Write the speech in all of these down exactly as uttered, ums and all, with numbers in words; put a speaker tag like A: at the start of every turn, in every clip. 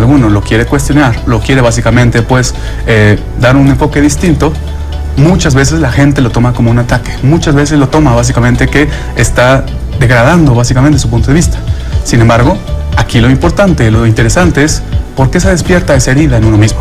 A: alguno lo quiere cuestionar, lo quiere básicamente pues eh, dar un enfoque distinto, muchas veces la gente lo toma como un ataque, muchas veces lo toma básicamente que está degradando básicamente su punto de vista. Sin embargo, aquí lo importante, lo interesante es por qué se despierta esa herida en uno mismo.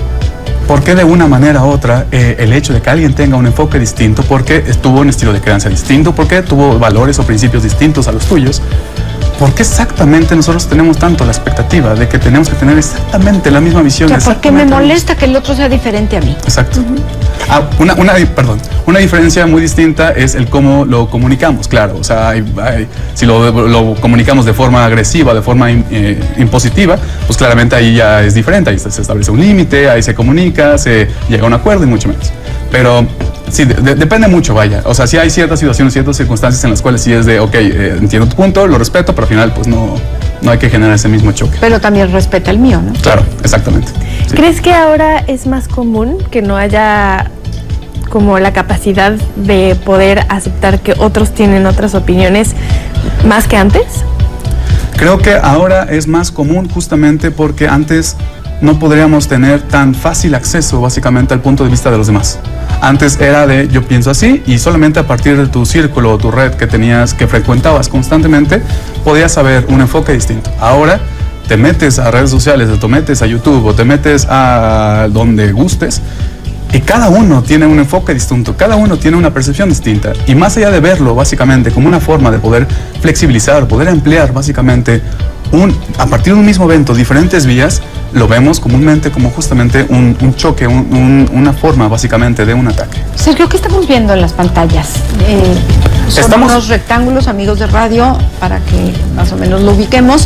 A: ¿Por qué de una manera u otra eh, el hecho de que alguien tenga un enfoque distinto, porque tuvo un estilo de crianza distinto, porque tuvo valores o principios distintos a los tuyos? ¿Por qué exactamente nosotros tenemos tanto la expectativa de que tenemos que tener exactamente la misma visión?
B: O sea, ¿por qué me molesta que el otro sea diferente a mí?
A: Exacto. Uh-huh. Ah, una, una, perdón, una diferencia muy distinta es el cómo lo comunicamos, claro. O sea, hay, hay, si lo, lo comunicamos de forma agresiva, de forma eh, impositiva, pues claramente ahí ya es diferente. Ahí se, se establece un límite, ahí se comunica, se llega a un acuerdo y mucho menos. Pero sí, de, de, depende mucho, vaya. O sea, sí hay ciertas situaciones, ciertas circunstancias en las cuales sí es de, ok, eh, entiendo tu punto, lo respeto, pero al final pues no, no hay que generar ese mismo choque.
B: Pero también respeta el mío, ¿no?
A: Claro, exactamente. Sí.
C: ¿Crees que ahora es más común que no haya como la capacidad de poder aceptar que otros tienen otras opiniones más que antes?
A: Creo que ahora es más común justamente porque antes no podríamos tener tan fácil acceso básicamente al punto de vista de los demás. Antes era de yo pienso así y solamente a partir de tu círculo o tu red que tenías, que frecuentabas constantemente, podías saber un enfoque distinto. Ahora te metes a redes sociales, te metes a YouTube o te metes a donde gustes y cada uno tiene un enfoque distinto, cada uno tiene una percepción distinta. Y más allá de verlo básicamente como una forma de poder flexibilizar, poder ampliar básicamente un, a partir de un mismo evento diferentes vías, lo vemos comúnmente como justamente un, un choque, un, un, una forma básicamente de un ataque.
B: Sergio, ¿qué estamos viendo en las pantallas? Eh, son estamos... unos rectángulos, amigos de radio, para que más o menos lo ubiquemos,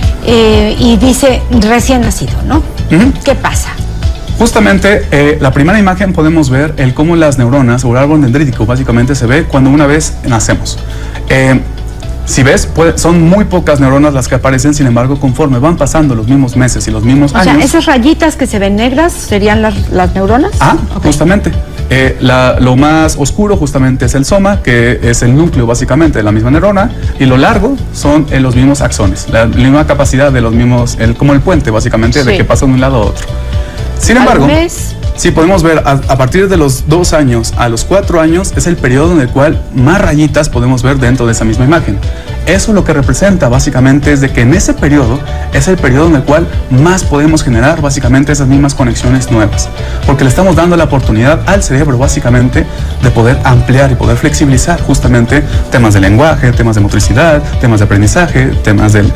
B: eh, y dice recién nacido, ¿no? Uh-huh. ¿Qué pasa?
A: Justamente, eh, la primera imagen podemos ver el cómo las neuronas o el árbol dendrítico básicamente se ve cuando una vez nacemos. Eh, Si ves, puede, son muy pocas neuronas las que aparecen, sin embargo, conforme van pasando los mismos meses y los mismos
B: o
A: años...
B: O sea, esas rayitas que se ven negras, ¿serían las, las neuronas?
A: Ah, okay. Justamente. Eh, la, lo más oscuro justamente es el soma, que es el núcleo básicamente de la misma neurona, y lo largo son eh, los mismos axones, la, la misma capacidad de los mismos, el, como el puente básicamente, sí, de que pasa de un lado a otro. Sin embargo... Sí, podemos ver a, a partir de los dos años a los cuatro años es el periodo en el cual más rayitas podemos ver dentro de esa misma imagen. Eso lo que representa básicamente es de que en ese periodo es el periodo en el cual más podemos generar básicamente esas mismas conexiones nuevas. Porque le estamos dando la oportunidad al cerebro básicamente de poder ampliar y poder flexibilizar justamente temas de lenguaje, temas de motricidad, temas de aprendizaje, temas de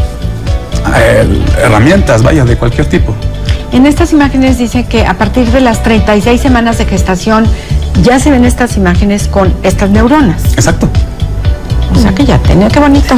A: eh, herramientas, vaya, de cualquier tipo.
B: En estas imágenes dice que a partir de las treinta y seis semanas de gestación ya se ven estas imágenes con estas neuronas.
A: Exacto.
B: O sea que ya tenía, qué bonito.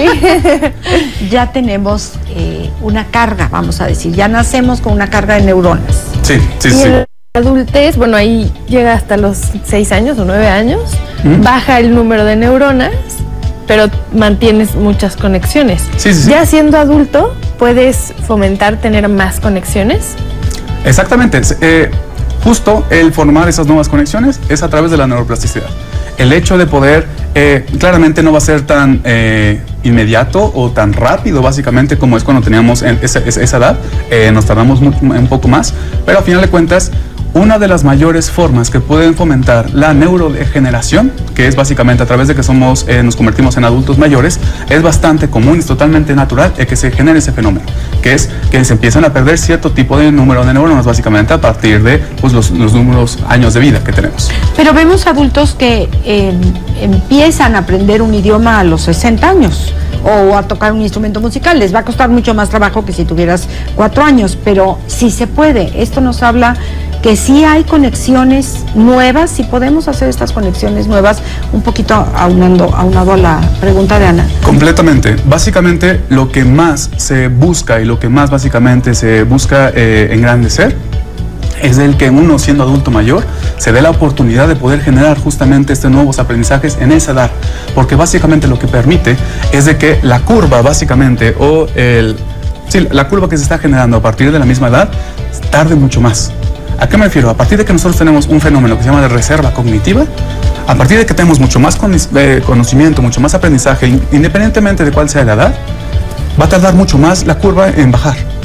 B: Sí. Ya tenemos eh, una carga, vamos a decir, ya nacemos con una carga de neuronas.
A: Sí, sí,
C: y
A: sí.
C: En la adultez, bueno, ahí llega hasta los seis años o nueve años, ¿Mm? Baja el número de neuronas, pero mantienes muchas conexiones.
A: Sí, sí, sí.
C: Ya siendo adulto, ¿puedes fomentar tener más conexiones?
A: Exactamente. Eh, justo el formar esas nuevas conexiones es a través de la neuroplasticidad. El hecho de poder, eh, claramente no va a ser tan eh, inmediato o tan rápido básicamente como es cuando teníamos en esa, esa edad, eh, nos tardamos un, un poco más, pero a final de cuentas, una de las mayores formas que pueden fomentar la neurodegeneración, que es básicamente a través de que somos, eh, nos convertimos en adultos mayores, es bastante común, es totalmente natural el que se genere ese fenómeno, que es que se empiezan a perder cierto tipo de número de neuronas básicamente a partir de pues, los, los números años de vida que tenemos.
B: Pero vemos adultos que eh, empiezan a aprender un idioma a los sesenta años o a tocar un instrumento musical. Les va a costar mucho más trabajo que si tuvieras cuatro años, pero sí se puede. Esto nos habla que sí hay conexiones nuevas, sí podemos hacer estas conexiones nuevas, un poquito aunando, aunado a la pregunta de Ana.
A: Completamente. Básicamente lo que más se busca y lo que más básicamente se busca eh, engrandecer es el que uno, siendo adulto mayor, se dé la oportunidad de poder generar justamente estos nuevos aprendizajes en esa edad, porque básicamente lo que permite es de que la curva básicamente o el, sí, la curva que se está generando a partir de la misma edad tarde mucho más. ¿A qué me refiero? A partir de que nosotros tenemos un fenómeno que se llama de reserva cognitiva, a partir de que tenemos mucho más conocimiento, mucho más aprendizaje, independientemente de cuál sea la edad, va a tardar mucho más la curva en bajar.